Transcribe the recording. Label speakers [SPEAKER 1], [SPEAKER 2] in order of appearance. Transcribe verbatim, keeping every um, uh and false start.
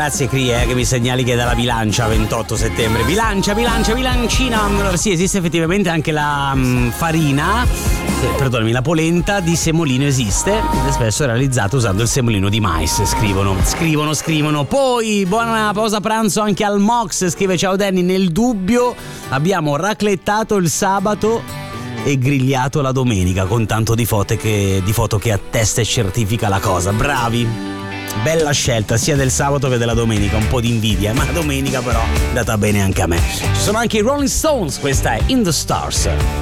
[SPEAKER 1] grazie Cri, eh, che mi segnali che è dalla bilancia ventotto settembre. Bilancia, bilancia, bilancina. Allora, sì, esiste effettivamente anche la mh, farina, eh, perdonami, la polenta di semolino esiste ed è spesso realizzata usando il semolino di mais. Scrivono, scrivono, scrivono. Poi, buona pausa pranzo anche al Mox, scrive: ciao Danny, nel dubbio abbiamo raclettato il sabato e grigliato la domenica, con tanto di foto che, di foto che attesta e certifica la cosa. Bravi! Bella scelta sia del sabato che della domenica, un po' di invidia, ma la domenica però è andata bene anche a me. Ci sono anche i Rolling Stones, questa è In the Stars.